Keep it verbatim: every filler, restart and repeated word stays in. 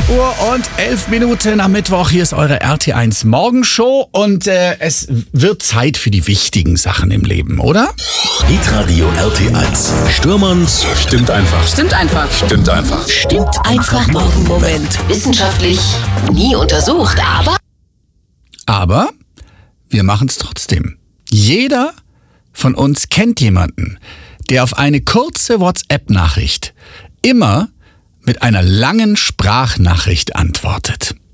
Uhr und elf Minuten am Mittwoch. Hier ist eure R T eins Morgenshow und äh, es wird Zeit für die wichtigen Sachen im Leben, oder? Hitradio R T eins. Stürmanns stimmt einfach. Stimmt einfach. Stimmt einfach. Stimmt einfach. Moment. Wissenschaftlich nie untersucht, aber... Aber wir machen es trotzdem. Jeder von uns kennt jemanden, der auf eine kurze WhatsApp-Nachricht immer mit einer langen Sprachnachricht antwortet.